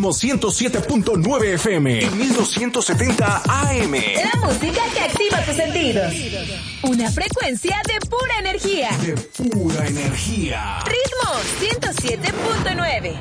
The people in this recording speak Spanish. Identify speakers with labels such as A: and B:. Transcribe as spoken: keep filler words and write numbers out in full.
A: Ritmo ciento siete punto nueve F M y mil doscientos setenta A M.
B: La música que activa tus sentidos. Una frecuencia de pura energía.
A: De pura energía.
B: Ritmo ciento siete punto nueve.